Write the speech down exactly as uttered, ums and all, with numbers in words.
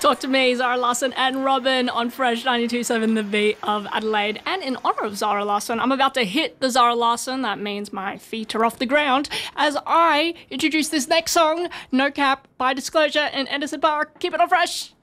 Talk to me, Zara Larsson and Robin on Fresh ninety-two point seven The Beat of Adelaide. And in honour of Zara Larsson, I'm about to hit the Zara Larsson. That means my feet are off the ground as I introduce this next song, No Cap by Disclosure and Anderson Park. Keep it on Fresh.